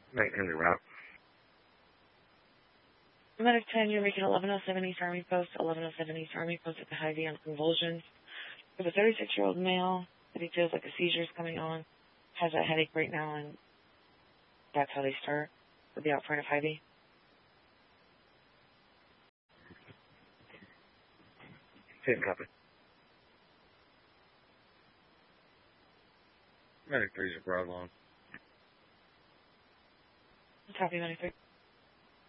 Make Henry route. Medic 10, you're making 1107 East Army Post, 1107 East Army Post at the Hy-Vee on convulsions. We have a 36-year-old male that he feels like a seizure is coming on, has a headache right now, and that's how they start. We'll be out front of Hy-Vee. Same copy. Medic 3's a Bravo on. Copy, Medic 3.